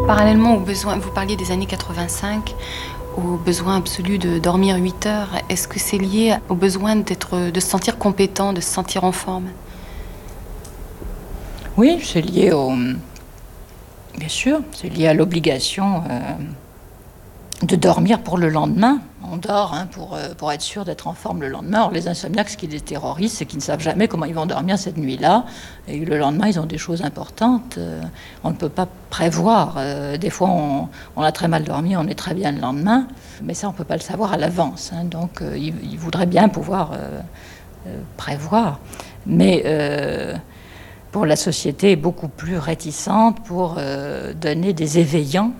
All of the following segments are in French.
Parallèlement au besoin, vous parliez des années 85, au besoin absolu de dormir 8 heures, est-ce que c'est lié au besoin de se sentir compétent, de se sentir en forme? Oui, c'est lié au... Bien sûr, c'est lié à l'obligation de dormir pour le lendemain. On dort pour être sûr d'être en forme le lendemain. Or, les insomniaques, ce qui les terrorise, c'est qu'ils ne savent jamais comment ils vont dormir cette nuit-là. Et le lendemain, ils ont des choses importantes. On ne peut pas prévoir. Des fois, on a très mal dormi, on est très bien le lendemain. Mais ça, on ne peut pas le savoir à l'avance. Donc, ils voudraient bien pouvoir prévoir. Mais pour la société est beaucoup plus réticente pour donner des éveillants.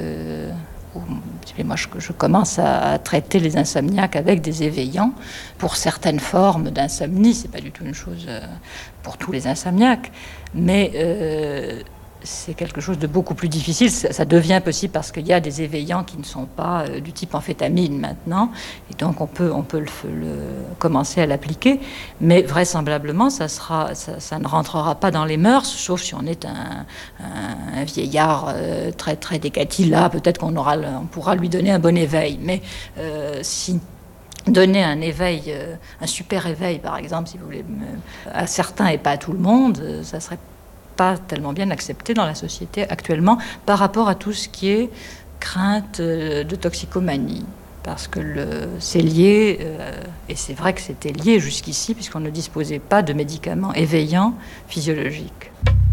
Moi, je commence à traiter les insomniaques avec des éveillants pour certaines formes d'insomnie. C'est pas du tout une chose pour tous les insomniaques, mais c'est quelque chose de beaucoup plus difficile. Ça devient possible parce qu'il y a des éveillants qui ne sont pas du type amphétamine maintenant, et donc on peut commencer à l'appliquer, mais vraisemblablement ça ne rentrera pas dans les mœurs, sauf si on est un vieillard très très décati. Là, peut-être qu'on pourra lui donner un bon éveil, mais si donner un éveil, un super éveil par exemple, si vous voulez, à certains et pas à tout le monde, ça serait pas tellement bien accepté dans la société actuellement par rapport à tout ce qui est crainte de toxicomanie. Parce que c'est lié, et c'est vrai que c'était lié jusqu'ici, puisqu'on ne disposait pas de médicaments éveillants physiologiques.